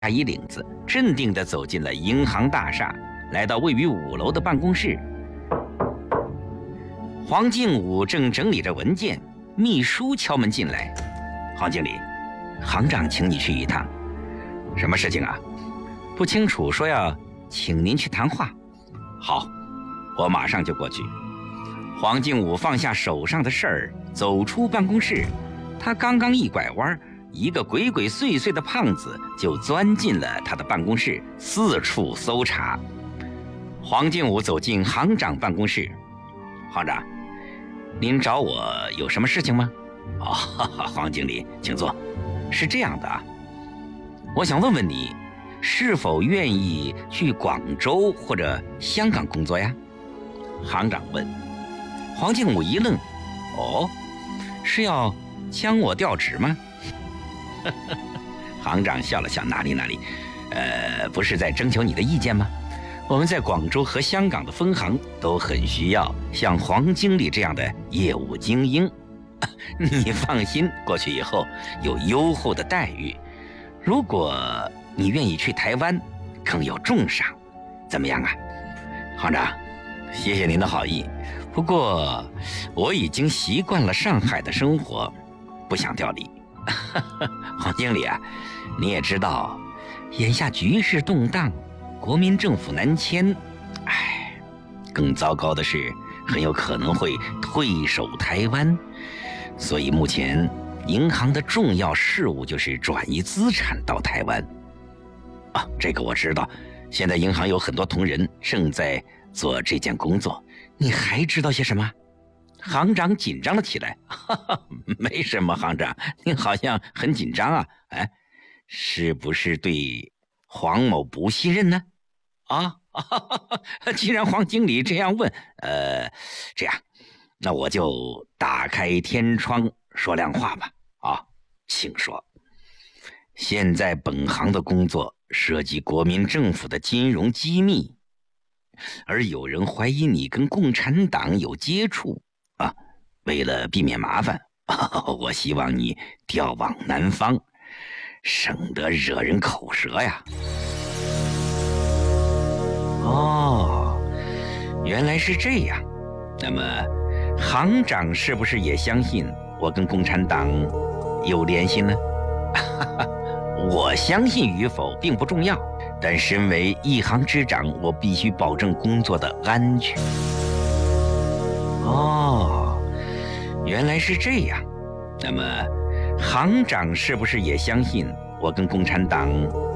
衣领子，镇定地走进了银行大厦，来到位于5楼的办公室。黄敬武正整理着文件，秘书敲门进来：“黄经理，行长请你去一趟。”“什么事情啊？”“不清楚，说要请您去谈话。”“好，我马上就过去。”黄敬武放下手上的事儿，走出办公室。他刚刚一拐弯，一个鬼鬼祟祟的胖子就钻进了他的办公室，四处搜查。黄敬武走进行长办公室：“行长，您找我有什么事情吗？”“哦，黄经理，请坐。是这样的啊，我想问问你，是否愿意去广州或者香港工作呀？”行长问。黄敬武一愣：“哦，是要将我调职吗？”行长笑了笑：“哪里，不是在征求你的意见吗？我们在广州和香港的分行都很需要像黄经理这样的业务精英。你放心，过去以后有优厚的待遇。如果你愿意去台湾，更有重赏。怎么样啊？”“行长，谢谢您的好意，不过我已经习惯了上海的生活，不想调离。”“黄经理啊，你也知道，眼下局势动荡，国民政府南迁，更糟糕的是，很有可能会退守台湾。所以目前银行的重要事务就是转移资产到台湾。”“啊，这个我知道，现在银行有很多同仁正在做这件工作。你还知道些什么？”行长紧张了起来。“没什么，行长，您好像很紧张啊。是不是对黄某不信任呢？”“既然黄经理这样问，这样，那我就打开天窗说亮话吧。请说。”“现在本行的工作涉及国民政府的金融机密，而有人怀疑你跟共产党有接触。为了避免麻烦，我希望你调往南方，省得惹人口舌呀。”“哦，原来是这样。那么行长是不是也相信我跟共产党有联系呢？”“我相信与否并不重要，但身为一行之长，我必须保证工作的安全。”“哦，原来是这样。那么行长是不是也相信我跟共产党